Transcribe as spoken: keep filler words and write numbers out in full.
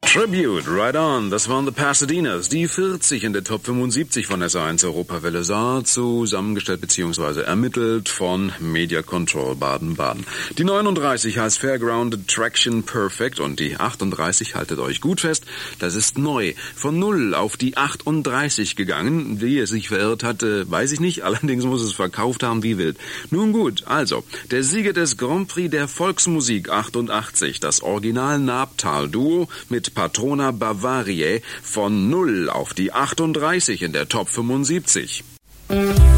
Tribute, right on. Das waren The Pasadenas, die vierzig in der Top fünfundsiebzig von S eins Europawelle Saar, zusammengestellt bzw. ermittelt von Media Control Baden-Baden. Die neununddreißig heißt Fairgrounded Traction Perfect und die achtunddreißig, haltet euch gut fest, das ist neu. Von null auf die achtunddreißig gegangen. Wie es sich verirrt hat, weiß ich nicht, allerdings muss es verkauft haben wie wild. Nun gut, also, der Sieger des Grand Prix der Volksmusik achtundachtzig, das Original Nabtal-Duo mit Patrona Bavariae von null auf die achtunddreißig in der Top fünfundsiebzig.